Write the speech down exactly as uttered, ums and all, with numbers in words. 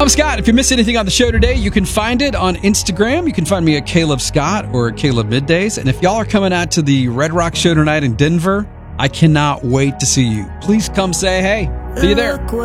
I'm Scott. If you missed anything on the show today, you can find it on Instagram. You can find me at Caleb Scott or at Caleb Middays. And if y'all are coming out to the Red Rock show tonight in Denver, I cannot wait to see you. Please come say hey. See you there.